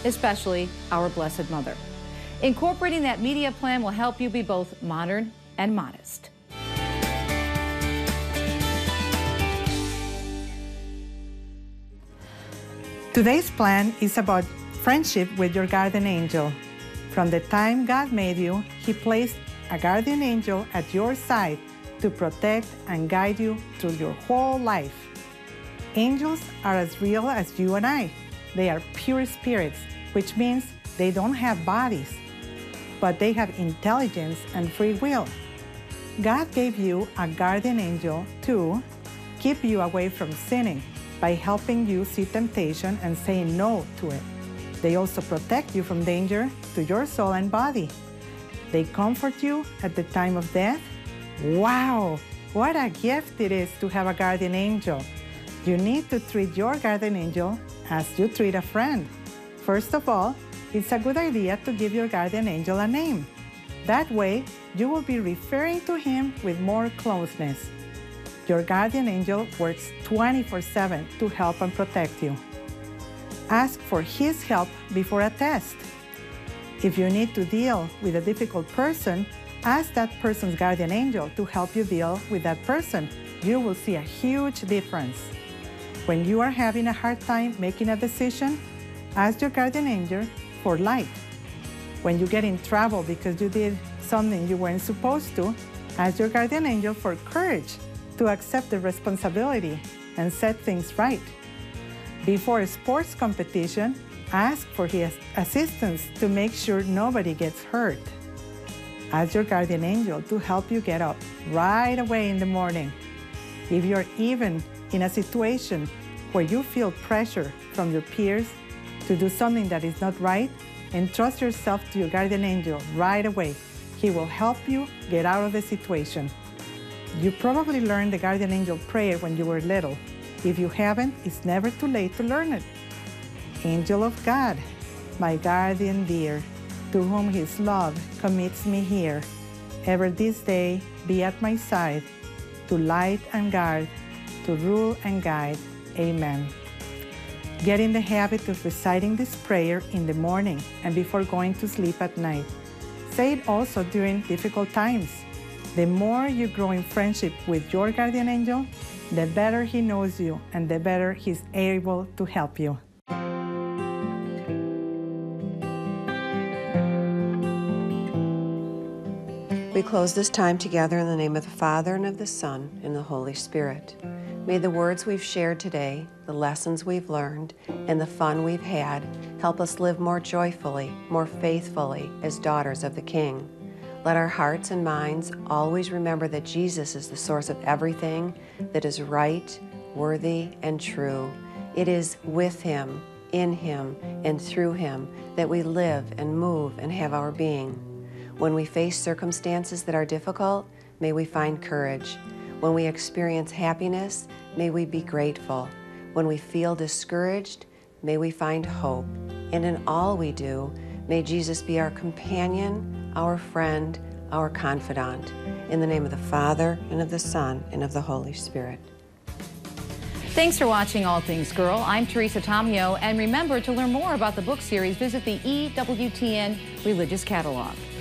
especially our Blessed Mother. Incorporating that media plan will help you be both modern and modest. Today's plan is about friendship with your guardian angel. From the time God made you, He placed a guardian angel at your side to protect and guide you through your whole life. Angels are as real as you and I. They are pure spirits, which means they don't have bodies, but they have intelligence and free will. God gave you a guardian angel to keep you away from sinning by helping you see temptation and saying no to it. They also protect you from danger to your soul and body. They comfort you at the time of death. Wow, what a gift it is to have a guardian angel. You need to treat your guardian angel as you treat a friend. First of all, it's a good idea to give your guardian angel a name. That way, you will be referring to him with more closeness. Your guardian angel works 24/7 to help and protect you. Ask for his help before a test. If you need to deal with a difficult person, ask that person's guardian angel to help you deal with that person. You will see a huge difference. When you are having a hard time making a decision, ask your guardian angel for light. When you get in trouble because you did something you weren't supposed to, ask your guardian angel for courage to accept the responsibility and set things right. Before a sports competition, ask for his assistance to make sure nobody gets hurt. Ask your guardian angel to help you get up right away in the morning. If you're even in a situation where you feel pressure from your peers to do something that is not right, entrust yourself to your guardian angel right away. He will help you get out of the situation. You probably learned the guardian angel prayer when you were little. If you haven't, it's never too late to learn it. Angel of God, my guardian dear, to whom his love commits me here, ever this day be at my side, to light and guard, to rule and guide. Amen. Get in the habit of reciting this prayer in the morning and before going to sleep at night. Say it also during difficult times. The more you grow in friendship with your guardian angel, the better he knows you and the better he's able to help you. We close this time together in the name of the Father, and of the Son, and the Holy Spirit. May the words we've shared today, the lessons we've learned, and the fun we've had help us live more joyfully, more faithfully as daughters of the King. Let our hearts and minds always remember that Jesus is the source of everything that is right, worthy, and true. It is with Him, in Him, and through Him that we live and move and have our being. When we face circumstances that are difficult, may we find courage. When we experience happiness, may we be grateful. When we feel discouraged, may we find hope. And in all we do, may Jesus be our companion, our friend, our confidant. In the name of the Father, and of the Son, and of the Holy Spirit. Thanks for watching All Things Girl. I'm Teresa Tomeo, and remember, to learn more about the book series, visit the EWTN Religious Catalog.